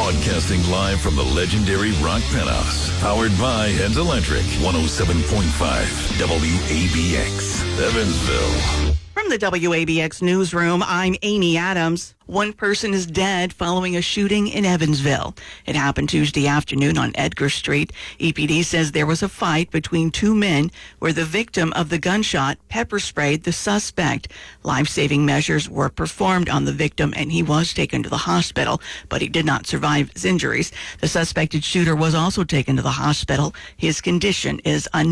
Broadcasting live from the legendary Rock Penthouse. Powered by Heads Electric. 107.5 WABX. Evansville. From the WABX newsroom, I'm Amy Adams. One person is dead following a shooting in Evansville. It happened Tuesday afternoon on Edgar Street. EPD says there was a fight between two men where the victim of the gunshot pepper sprayed the suspect. Life-saving measures were performed on the victim and he was taken to the hospital, but he did not survive his injuries. The suspected shooter was also taken to the hospital. His condition is unknown.